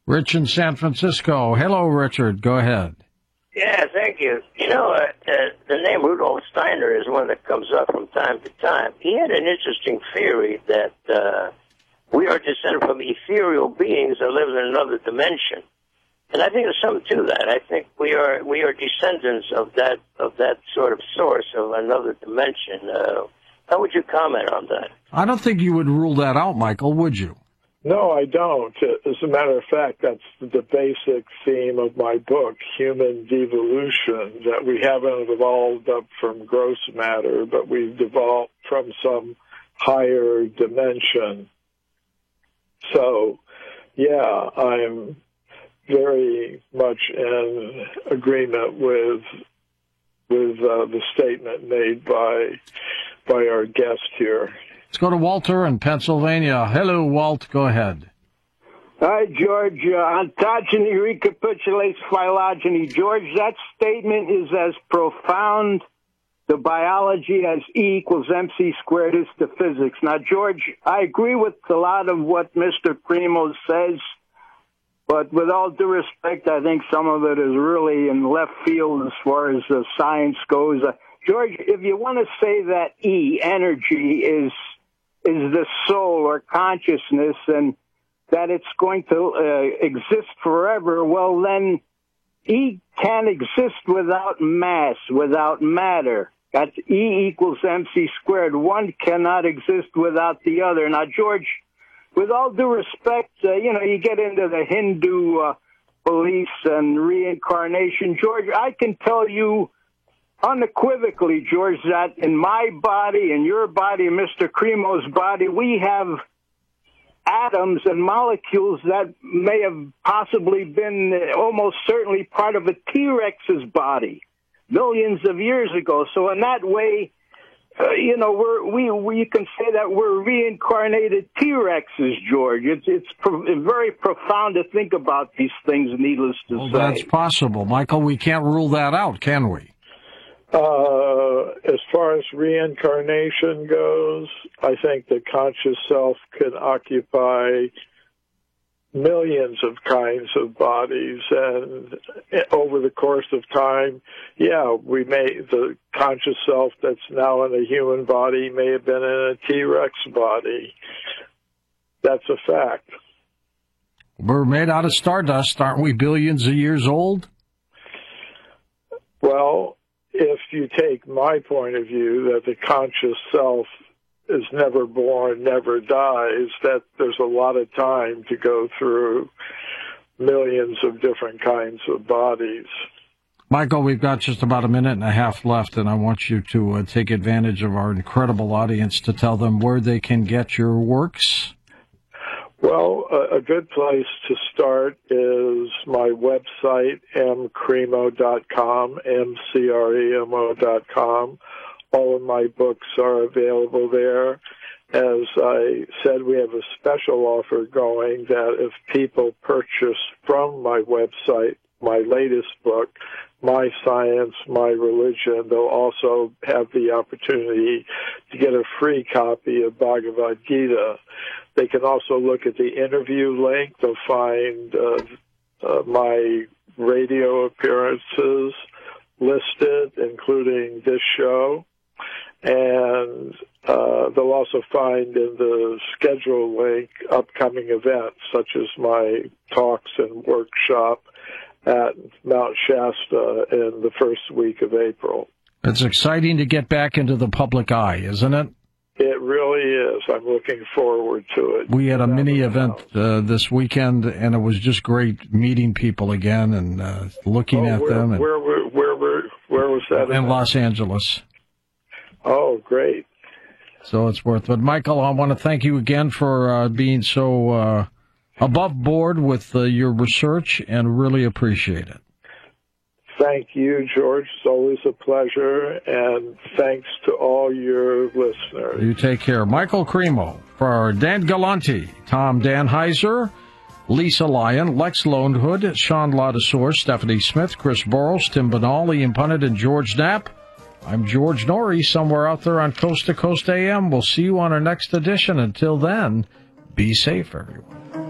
Rich in San Francisco. Hello, Richard. Go ahead. Yeah, thank you. You know, the name Rudolf Steiner is one that comes up from time to time. He had an interesting theory that we are descended from ethereal beings that live in another dimension. And I think there's something to that. I think we are descendants of that sort of source of another dimension. How would you comment on that? I don't think you would rule that out, Michael, would you? No, I don't. As a matter of fact, that's the basic theme of my book, Human Devolution, that we haven't evolved up from gross matter, but we've evolved from some higher dimension. So, yeah, I'm very much in agreement with the statement made by our guest here. Let's go to Walter in Pennsylvania. Hello, Walt. Go ahead. Hi, George. Ontogeny recapitulates phylogeny. George, that statement is as profound to biology as E equals MC squared is to physics. Now, George, I agree with a lot of what Mr. Primo says, but with all due respect, I think some of it is really in left field as far as science goes. George, if you want to say that E, energy, is the soul or consciousness and that it's going to exist forever, well, then E can't exist without mass, without matter. That's E equals MC squared. One cannot exist without the other. Now, George, with all due respect, you get into the Hindu beliefs and reincarnation. George, I can tell you unequivocally, George, that in my body, in your body, Mr. Cremo's body, we have atoms and molecules that may have possibly been almost certainly part of a T-Rex's body millions of years ago. So in that way, we can say that we're reincarnated T-Rexes, George. It's very profound to think about these things, needless to say. That's possible. Michael, we can't rule that out, can we? As far as reincarnation goes, I think the conscious self can occupy millions of kinds of bodies, and over the course of time, the conscious self that's now in a human body may have been in a T-Rex body. That's a fact. We're made out of stardust, aren't we, billions of years old? Well, if you take my point of view that the conscious self is never born, never dies, that there's a lot of time to go through millions of different kinds of bodies. Michael, we've got just about a minute and a half left, and I want you to take advantage of our incredible audience to tell them where they can get your works. Well, a good place to start is my website, mcremo.com, mcremo.com. All of my books are available there. As I said, we have a special offer going that if people purchase from my website my latest book, My Science, My Religion, they'll also have the opportunity to get a free copy of Bhagavad Gita. They can also look at the interview link. They'll find my radio appearances listed, including this show. And they'll also find in the schedule link upcoming events, such as my talks and workshop at Mount Shasta in the first week of April. It's exciting to get back into the public eye, isn't it? It really is. I'm looking forward to it. We had a mini event this weekend, and it was just great meeting people again and looking at them. And where was that? In Los Angeles. Oh, great. So it's worth it. But, Michael, I want to thank you again for being so above board with your research and really appreciate it. Thank you, George. It's always a pleasure, and thanks to all your listeners. You take care. Michael Cremo, for Dan Galante, Tom Danheiser, Lisa Lyon, Lex Lonehood, Sean Ladouceur, Stephanie Smith, Chris Burrows, Tim Banal, Ian Punnett, and George Knapp. I'm George Norrie, somewhere out there on Coast to Coast AM. We'll see you on our next edition. Until then, be safe, everyone.